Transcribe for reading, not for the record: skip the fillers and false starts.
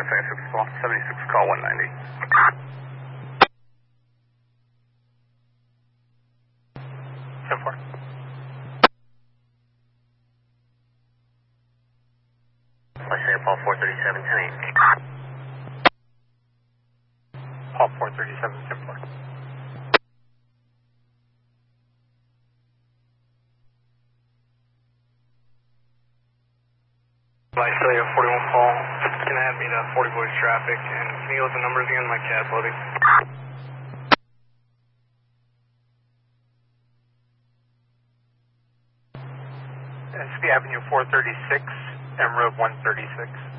76 call, 76 call 190. 10-4. I say Paul 437, 10-8. Paul 437, 10-4. Visalia 41 Paul, can add me to 40 voice traffic, and can you go with the numbers again, my CAS loading? SB Avenue 436, M Road 136.